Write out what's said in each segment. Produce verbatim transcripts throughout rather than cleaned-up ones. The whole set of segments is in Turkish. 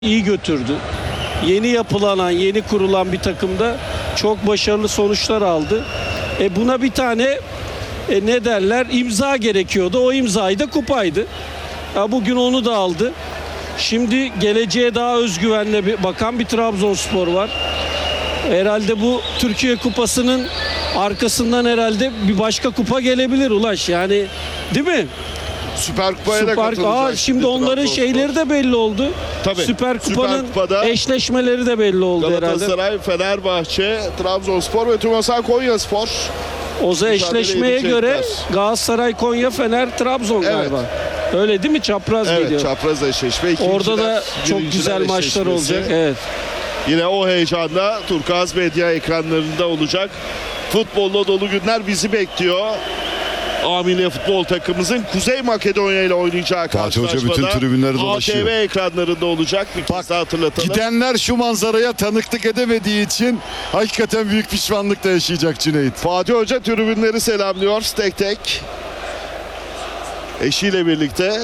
iyi götürdü. Yeni yapılanan, yeni kurulan bir takımda çok başarılı sonuçlar aldı. E buna bir tane e ne derler imza gerekiyordu. O imzayı da kupaydı. Ya bugün onu da aldı. Şimdi geleceğe daha özgüvenle bir, bakan bir Trabzonspor var. Herhalde bu Türkiye Kupası'nın arkasından herhalde bir başka kupa gelebilir Ulaş. Yani değil mi? Süper Kupa'ya da Süper, katılacak. aa, şimdi onların Trabzonspor. şeyleri de belli oldu. Tabii. Süper Kupa'nın Süper Kupa'da eşleşmeleri de belli oldu herhalde. Galatasaray, Fenerbahçe, Trabzonspor ve Tümasan Konyaspor. Oza eşleşmeye edecekler. göre Galatasaray, Konya, Fener, Trabzon Evet. galiba. Öyle değil mi? Çapraz Evet, geliyor. çapraz eşleşme. İkinciler, Orada da çok birinciler güzel maçlar eşleşmesi. olacak. Evet. Yine o heyecanda Turkuaz Medya ekranlarında olacak. Futbolla dolu günler bizi bekliyor. A Milli Futbol takımımızın Kuzey Makedonya ile oynayacağı Fatih Hoca karşılaşmada bütün tribünleri dolaşıyor. A T V ekranlarında olacak. Bir kez daha hatırlatalım. Gidenler şu manzaraya tanıklık edemediği için hakikaten büyük pişmanlık da yaşayacak Cüneyt. Fatih Hoca tribünleri selamlıyor tek tek. Eşiyle birlikte.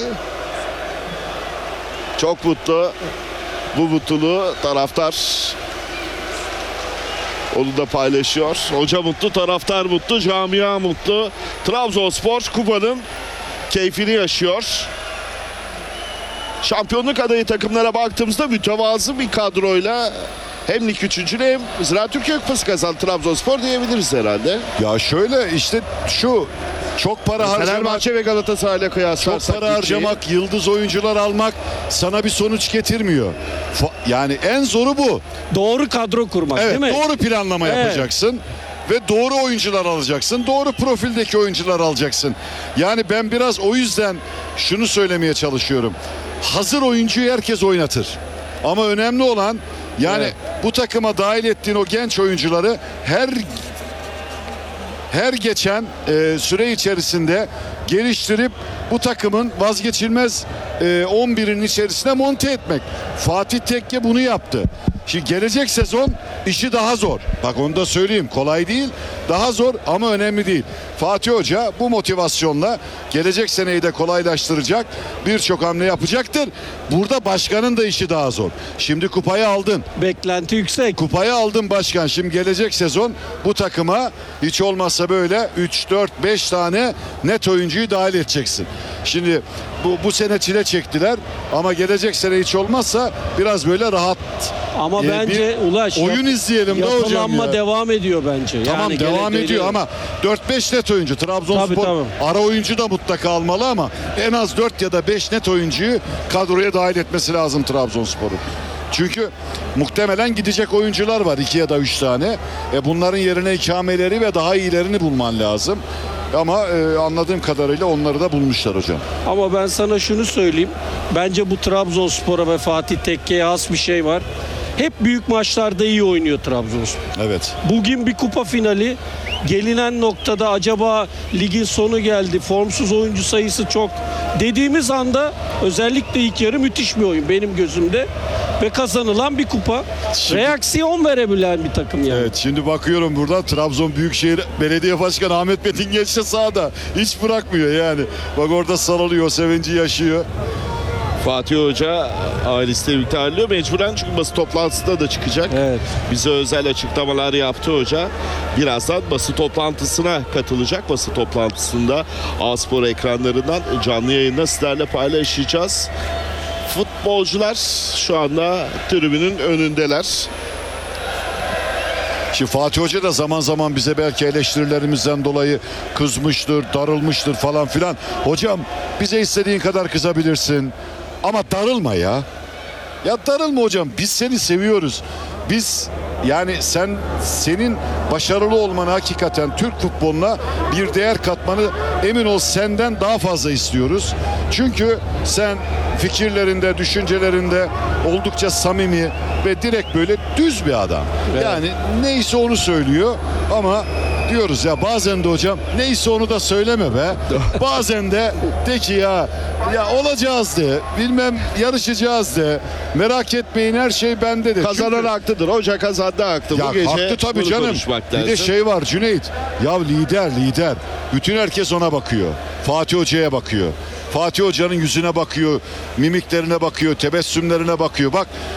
Çok mutlu. Bu mutluluğu taraftar onu da paylaşıyor. Hoca mutlu, taraftar mutlu, camia mutlu. Trabzonspor kupanın keyfini yaşıyor. Şampiyonluk adayı takımlara baktığımızda mütevazı bir kadroyla hem lig üçüncülüğü hem Ziraat Türkiye Kupası kazandı Trabzonspor diyebiliriz herhalde. Ya şöyle işte şu çok para harcamak, Fenerbahçe ve Galatasaray'la kıyaslarsak çok para bütçeyi- harcamak, yıldız oyuncular almak sana bir sonuç getirmiyor. Fa- Yani en zoru bu. Doğru kadro kurmak Evet, değil mi? doğru planlama Evet. yapacaksın ve doğru oyuncular alacaksın. Doğru profildeki oyuncular alacaksın. Yani ben biraz o yüzden şunu söylemeye çalışıyorum. Hazır oyuncuyu herkes oynatır. Ama önemli olan yani Evet. bu takıma dahil ettiğin o genç oyuncuları her her geçen e, süre içerisinde geliştirip bu takımın vazgeçilmez e, on birinin içerisine monte etmek. Fatih Tekke bunu yaptı. Şimdi gelecek sezon işi daha zor. Bak onu da söyleyeyim, kolay değil. Daha zor ama önemli değil. Fatih Hoca bu motivasyonla gelecek seneyi de kolaylaştıracak birçok hamle yapacaktır. Burada başkanın da işi daha zor. Şimdi kupayı aldın. Beklenti yüksek. Kupayı aldın başkan. Şimdi gelecek sezon bu takıma hiç olmazsa böyle üç dört beş tane net oyuncuyu dahil edeceksin. Şimdi bu bu sene çile çektiler ama gelecek sene hiç olmazsa biraz böyle rahat Ama e, bence bir Ulaş oyun yap- izleyelim de hocam yapılanma ya. devam ediyor bence. Tamam Yani devam gele- ediyor gele- ama dört beş net oyuncu. Trabzonspor Tabii, tabii. ara oyuncu da mutlaka almalı ama en az dört ya da beş net oyuncuyu kadroya dahil etmesi lazım Trabzonspor'un. Çünkü muhtemelen gidecek oyuncular var iki ya da üç tane. E bunların yerine ikameleri ve daha iyilerini bulman lazım. Ama e, anladığım kadarıyla onları da bulmuşlar hocam. Ama ben sana şunu söyleyeyim. Bence bu Trabzonspor'a ve Fatih Tekke'ye has bir şey var. Hep büyük maçlarda iyi oynuyor Trabzonspor. Evet. Bugün bir kupa finali. Gelinen noktada acaba ligin sonu geldi, formsuz oyuncu sayısı çok dediğimiz anda özellikle ilk yarı müthiş bir oyun benim gözümde ve kazanılan bir kupa. Şimdi- Reaksiyon verebilen bir takım yani. Evet şimdi bakıyorum burada Trabzon Büyükşehir Belediye Başkanı Ahmet Metin Genç de sahada. Hiç bırakmıyor yani. Bak orada sarılıyor, sevinci yaşıyor. Fatih Hoca ailesiyle birlikte ayrılıyor. Mecburen çünkü basın toplantısında da çıkacak. Evet. Bize özel açıklamalar yaptı hoca. Birazdan basın toplantısına katılacak. Basın toplantısında A-Spor ekranlarından canlı yayında sizlerle paylaşacağız. Futbolcular şu anda tribünün önündeler. Şimdi Fatih Hoca da zaman zaman bize belki eleştirilerimizden dolayı kızmıştır, darılmıştır falan filan. Hocam bize istediğin kadar kızabilirsin ama darılma ya. Ya darılma hocam, biz seni seviyoruz. Biz yani sen senin başarılı olmanı hakikaten Türk futboluna bir değer katmanı emin ol senden daha fazla istiyoruz. Çünkü sen fikirlerinde, düşüncelerinde oldukça samimi ve direkt böyle düz bir adam. Evet. Yani neyse onu söylüyor ama diyoruz ya bazen de hocam neyse onu da söyleme be. Bazen de de ki ya ya olacağız de, bilmem yarışacağız de. Merak etmeyin her şey bendedir. Kazanan Çünkü- haklıdır. Hoca kazandı haklı. ya Bu gece haklı tabii bunu canım. konuşmak Bir de lazım. şey var Cüneyt. Ya lider lider. Bütün herkes ona bakıyor. Fatih Hoca'ya bakıyor. Fatih Hoca'nın yüzüne bakıyor, mimiklerine bakıyor, tebessümlerine bakıyor. Bak